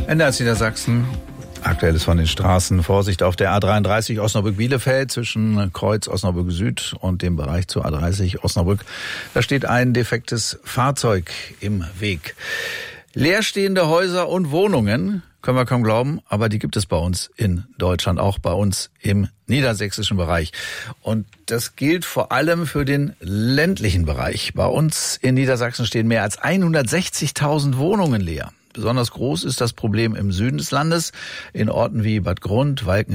Ende als Niedersachsen. Aktuelles von den Straßen. Vorsicht auf der A33 Osnabrück-Bielefeld zwischen Kreuz Osnabrück Süd und dem Bereich zur A30 Osnabrück. Da steht ein defektes Fahrzeug im Weg. Leerstehende Häuser und Wohnungen, können wir kaum glauben, aber die gibt es bei uns in Deutschland, auch bei uns im niedersächsischen Bereich. Und das gilt vor allem für den ländlichen Bereich. Bei uns in Niedersachsen stehen mehr als 160.000 Wohnungen leer. Besonders groß ist das Problem im Süden des Landes, in Orten wie Bad Grund, Walken,